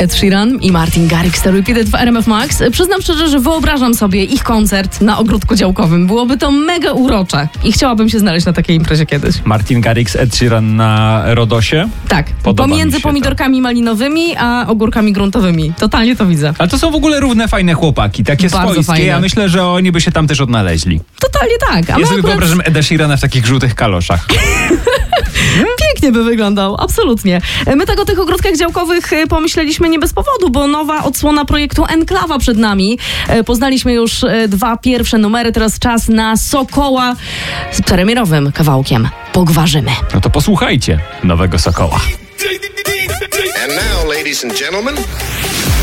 Ed Sheeran i Martin Garrix, Repeated w RMF Max. Przyznam szczerze, że wyobrażam sobie ich koncert na ogródku działkowym. Byłoby to mega urocze i chciałabym się znaleźć na takiej imprezie kiedyś. Martin Garrix, Ed Sheeran na Rodosie? Tak, Podoba mi pomiędzy się pomidorkami malinowymi a ogórkami gruntowymi. Totalnie to widzę. Ale to są w ogóle równe, fajne chłopaki, takie Bardzo swojskie. fajne. Ja myślę, że oni by się tam też odnaleźli. Totalnie tak. A Ja sobie wyobrażam Eda Sheerana w takich żółtych kaloszach. Pięknie by wyglądał, absolutnie. My tak o tych ogródkach działkowych pomyśleliśmy nie bez powodu, bo nowa odsłona projektu Enklawa przed nami. Poznaliśmy już 2 pierwsze numery, teraz czas na Sokoła z premierowym kawałkiem Pogwarzymy. No to posłuchajcie nowego Sokoła. And now, ladies and gentlemen...